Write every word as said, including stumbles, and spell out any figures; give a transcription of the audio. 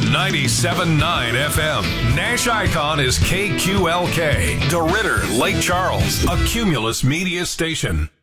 ninety-seven point nine F M. Nash Icon is K Q L K. DeRidder, Lake Charles, a Cumulus Media station.